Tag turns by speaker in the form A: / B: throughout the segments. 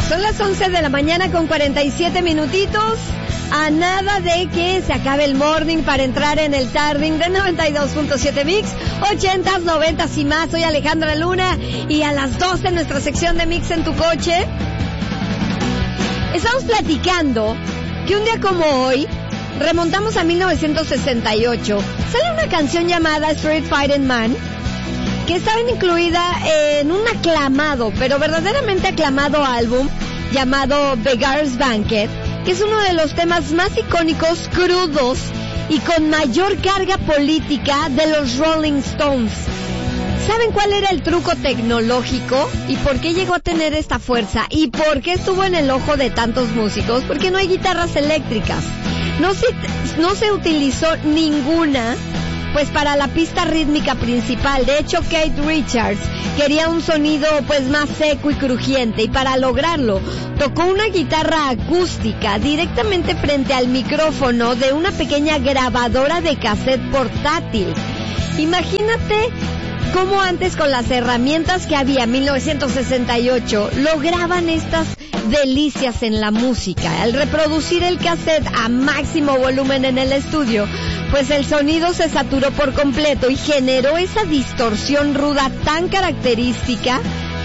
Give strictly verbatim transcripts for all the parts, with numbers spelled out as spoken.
A: Son las once de la mañana con cuarenta y siete minutitos. A nada de que se acabe el morning para entrar en el tarding de noventa y dos punto siete Mix, ochentas, noventas y más. Soy Alejandra Luna y a las doce nuestra sección de Mix en tu coche. Estamos platicando que un día como hoy remontamos a mil novecientos sesenta y ocho. Sale una canción llamada Street Fighting Man, que estaba incluida en un aclamado, pero verdaderamente aclamado álbum llamado Beggar's Banquet, que es uno de los temas más icónicos, crudos y con mayor carga política de los Rolling Stones. ¿Saben cuál era el truco tecnológico y por qué llegó a tener esta fuerza y por qué estuvo en el ojo de tantos músicos? Porque no hay guitarras eléctricas. No se, no se utilizó ninguna pues para la pista rítmica principal. De hecho, Keith Richards quería un sonido pues más seco y crujiente, y para lograrlo tocó una guitarra acústica directamente frente al micrófono de una pequeña grabadora de cassette portátil. Imagínate cómo antes, con las herramientas que había en mil novecientos sesenta y ocho, lograban estas delicias en la música. Al reproducir el cassette a máximo volumen en el estudio, pues el sonido se saturó por completo y generó esa distorsión ruda tan característica.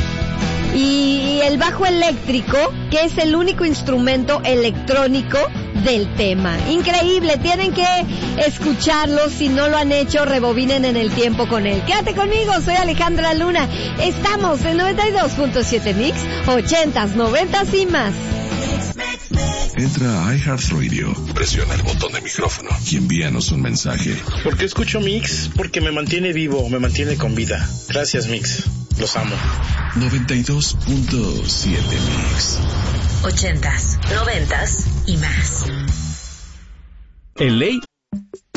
A: Y el bajo eléctrico, que es el único instrumento electrónico del tema. Increíble, tienen que escucharlo. Si no lo han hecho, rebobinen en el tiempo con él. Quédate conmigo, soy Alejandra Luna. Estamos en noventa y dos punto siete Mix, ochentas, noventas y más.
B: Entra a iHeartRadio, presiona el botón de micrófono y envíanos un mensaje.
C: ¿Por qué escucho Mix? Porque me mantiene vivo, me mantiene con vida. Gracias, Mix. Los amo.
B: noventa y dos punto siete Mix.
D: Ochentas, noventas y más.
E: En ley